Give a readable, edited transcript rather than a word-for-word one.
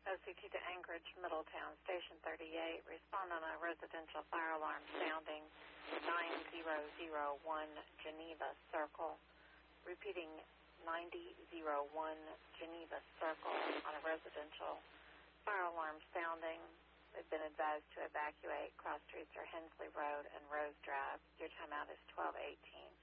OCT to Anchorage, Middletown, Station 38. Respond on a residential fire alarm sounding 9001 Geneva Circle. Repeating 9001 Geneva Circle on a residential fire alarm sounding. They've been advised to evacuate. Cross streets are Hensley Road and Rose Drive. Your timeout is 12:18.